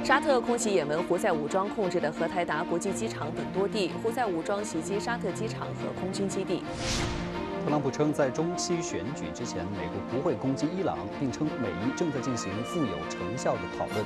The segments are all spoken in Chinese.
沙特空袭也门胡塞武装控制的荷台达国际机场等多地，胡塞武装袭击沙特机场和空军基地。 特朗普称，在中期选举之前，美国不会攻击伊朗，并称美伊正在进行富有成效的讨论。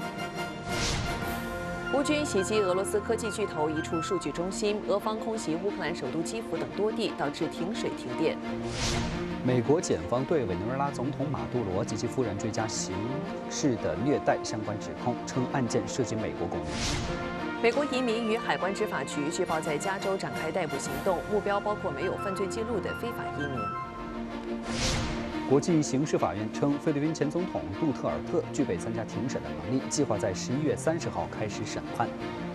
乌军袭击俄罗斯科技巨头一处数据中心，俄方空袭乌克兰首都基辅等多地，导致停水停电。 美国检方对委内瑞拉总统马杜罗及其夫人追加刑事的虐待相关指控，称案件涉及美国公民。 美国移民与海关执法局据报在加州展开逮捕行动，目标包括没有犯罪记录的非法移民。 国际刑事法院称，菲律宾前总统杜特尔特具备参加庭审的能力，计划在11月30号开始审判。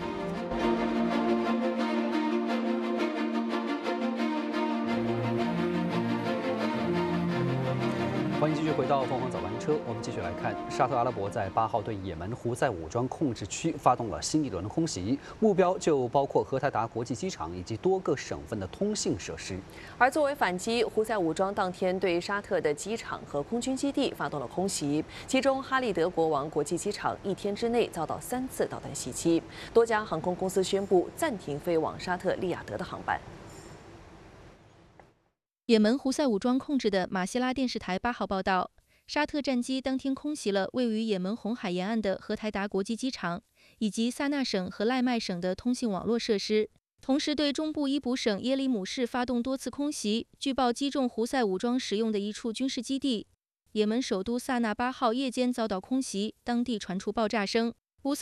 欢迎继续回到凤凰早班车，我们继续来看，沙特阿拉伯在8号对也门胡塞武装控制区发动了新一轮空袭，目标就包括荷台达国际机场以及多个省份的通信设施。 而作为反击，胡塞武装当天对沙特的机场和空军基地发动了空袭，其中哈利德国王国际机场1天之内遭到3次导弹袭击，多家航空公司宣布暂停飞往沙特利雅得的航班。 也门胡塞武装控制的马希拉电视台8号报道，沙特战机当天空袭了位于也门红海沿岸的荷台达国际机场，以及萨那省和赖麦省的通信网络设施，同时对中部伊卜省耶里姆市发动多次空袭，据报击中胡塞武装使用的一处军事基地。也门首都萨那8号夜间遭到空袭，当地传出爆炸声。